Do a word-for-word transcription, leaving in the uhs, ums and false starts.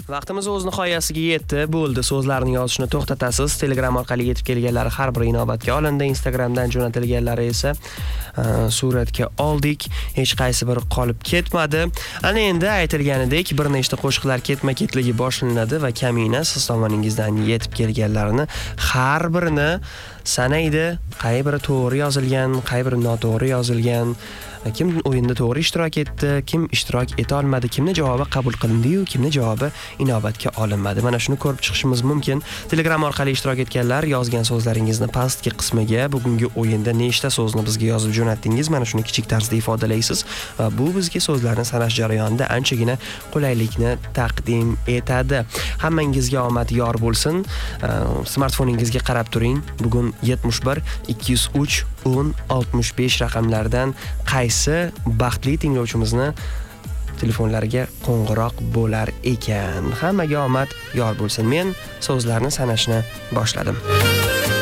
Vaqtimiz o'z nihoyasiga yetdi. Bo'ldi, so'zlarni yozishni to'xtatasiz. Telegram orqali yetib kelganlari har biri inobatga olindi. Instagramdan jo'natilganlari esa uh, suratga oldik. Hech qaysi biri qolib ketmadi. Ana endi aytilganidek bir nechta qo'shiqlar ketma-ketligi boshlanadi va kamina siz tomoningizdan yetib kelganlarini har birini sanaydi. Qay biri to'g'ri yozilgan, qay biri noto'g'ri yozilgan, kim o'yinda to'g'ri ishtirok etdi, kim ishtirok eta olmadi, kimni javobi qabul qilindi-yu, kimni javobi inobatga olinmadi. Mana shuni ko'rib chiqishimiz mumkin. Telegram orqali ishtirok etganlar yozgan so'zlaringizni pastki qismiga bugungi o'yinda nechta so'zni bizga yozib jo'natdingiz, mana shuni kichik tarzda ifodalaysiz va bu bizga so'zlarni sanash jarayonida anchagina qulaylikni taqdim etadi. Hammangizga omad yor bo'lsin. Smartfoningizga qarab turing. Bugun yetmish bir ikki yuz uch o'n oltmish besh raqamlardan qaysi baxtli tinglovchimizni telefonlariga qo'ng'iroq bo'lar ekan. Hammaga omad yor bo'lsin. Men so'zlarni sanashni boshladim.